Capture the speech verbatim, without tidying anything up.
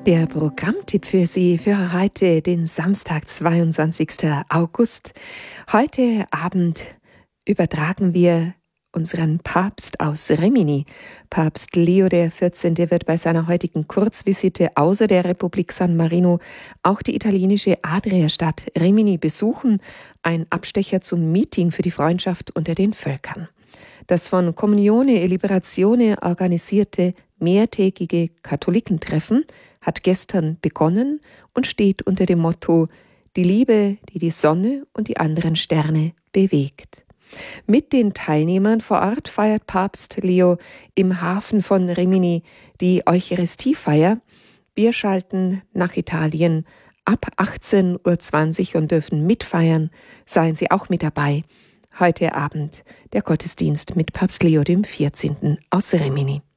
Der Programmtipp für Sie für heute, den Samstag, zweiundzwanzigsten August. Heute Abend übertragen wir unseren Papst aus Rimini. Papst Leo der vierzehnte. wird bei seiner heutigen Kurzvisite außer der Republik San Marino auch die italienische Adriastadt Rimini besuchen. Ein Abstecher zum Meeting für die Freundschaft unter den Völkern. Das von Comunione e Liberazione organisierte mehrtägige Katholikentreffen hat gestern begonnen und steht unter dem Motto „Die Liebe, die die Sonne und die anderen Sterne bewegt“. Mit den Teilnehmern vor Ort feiert Papst Leo im Hafen von Rimini die Eucharistiefeier. Wir schalten nach Italien ab achtzehn Uhr zwanzig und dürfen mitfeiern. Seien Sie auch mit dabei. Heute Abend der Gottesdienst mit Papst Leo dem vierzehnten. aus Rimini.